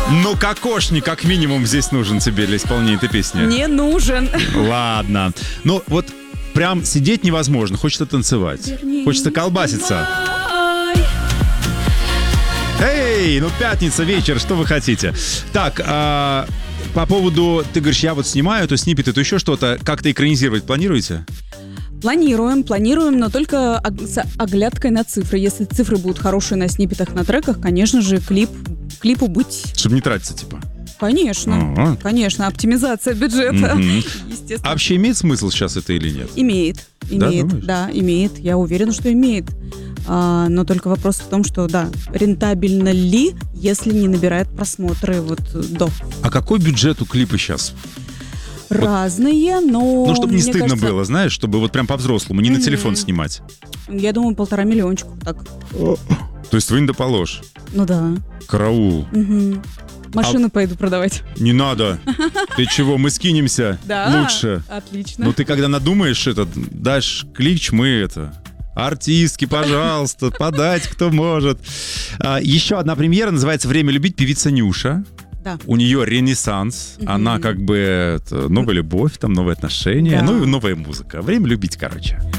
Ну, кокошник как минимум здесь нужен тебе для исполнения этой песни. Не нужен. Ладно. Ну, вот прям сидеть невозможно. Хочется танцевать. Хочется колбаситься. Эй, ну пятница, вечер, что вы хотите? Так, по поводу, ты говоришь, я вот снимаю, то сниппеты, то еще что-то. Как-то экранизировать планируете? Планируем, но только с оглядкой на цифры. Если цифры будут хорошие на сниппетах, на треках, конечно же, клипу быть... Чтобы не тратиться, типа. Конечно, конечно, оптимизация бюджета, естественно. А вообще имеет смысл сейчас это или нет? Имеет, да, имеет. Я уверена, что имеет. Но только вопрос в том, что, да, рентабельно ли, если не набирает просмотры вот до. А какой бюджет у клипа сейчас? Разные, но... Ну, чтобы не стыдно кажется, было, знаешь, чтобы вот прям по-взрослому, не на телефон снимать. Я думаю, 1,5 миллиончика, так. То есть вынь да положь. Ну да. Караул. Машину пойду продавать. Не надо. Ты чего, мы скинемся лучше. Отлично. Ну ты когда надумаешь дашь клич, мы артистки, пожалуйста, подать кто может. Еще одна премьера, называется «Время любить», певица Нюша. Да. У нее ренессанс, она как бы новая любовь, там новые отношения, ну и новая музыка. Время любить, короче.